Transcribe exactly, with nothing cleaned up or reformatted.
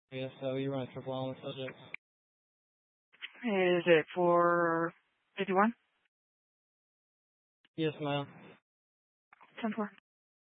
Yes, so you run a triple on the subject. Is it for fifty-one? Yes, ma'am. ten four.